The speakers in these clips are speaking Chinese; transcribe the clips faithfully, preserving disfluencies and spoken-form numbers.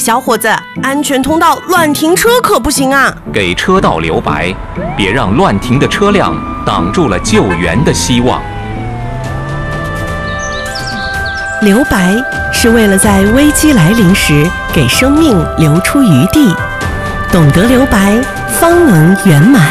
小伙子，安全通道乱停车可不行啊！ 给车道留白，别让乱停的车辆挡住了救援的希望。 留白是为了在危机来临时给生命留出余地，懂得留白，方能圆满。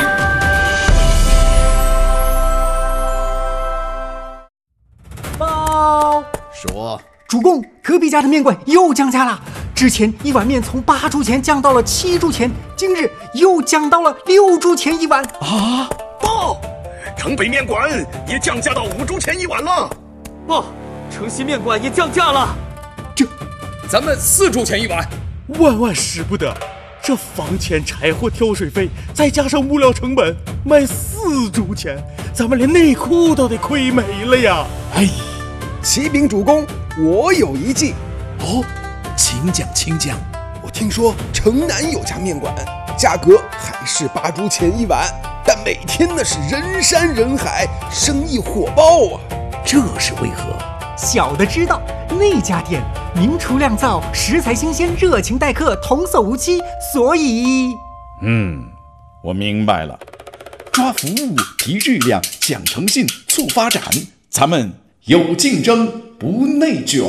报说， 主公，隔壁家的面馆又降价了。之前一碗面从八铢钱降到了七铢钱，今日又降到了六铢钱一碗。 啊！报，城北面馆也降价到五铢钱一碗了。 报，城西面馆也降价了。 这，咱们四铢钱一碗。 万万使不得！这房钱、柴火、挑水费，再加上物料成本，卖四铢钱，咱们连内裤都得亏没了呀！ 哎，启禀主公，我有一计。 哦，请讲，请讲。 我听说城南有家面馆，价格还是八铢钱一碗，但每天那是人山人海，生意火爆啊！ 这是为何？ 小的知道，那家店名厨酿造，食材新鲜，热情待客，童叟无欺，所以…… 嗯，我明白了。 抓服务，提质量，讲诚信，促发展，咱们有竞争，不内卷。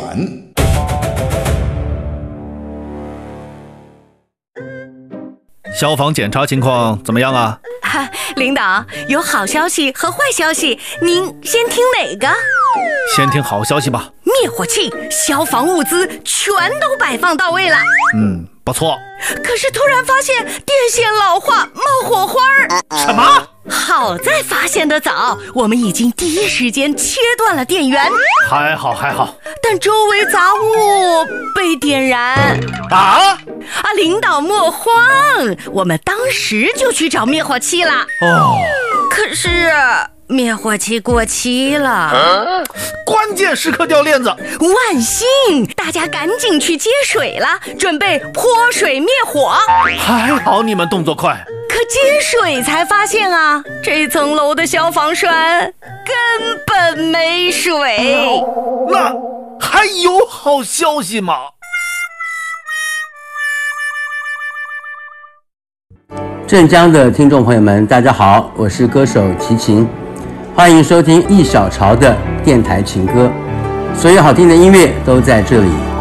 消防检查情况怎么样啊？ 哈，领导，有好消息和坏消息，您先听哪个？ 先听好消息吧。 灭火器、消防物资全都摆放到位了。 嗯，不错。 可是突然发现电线老化，冒火花儿。 什么？ 好在发现的早，我们已经第一时间切断了电源。 还好还好， 但周围杂物被点燃。 啊啊！领导莫慌，我们当时就去找灭火器了。 哦， 可是灭火器过期了，啊、 关键时刻掉链子。 万幸，大家赶紧去接水了，准备泼水灭火。 还好你们动作快。 可接水才发现啊，这层楼的消防栓根本没水。 那还有好消息吗？ 镇江的听众朋友们，大家好，我是歌手齐秦，欢迎收听一小潮的电台情歌，所有好听的音乐都在这里。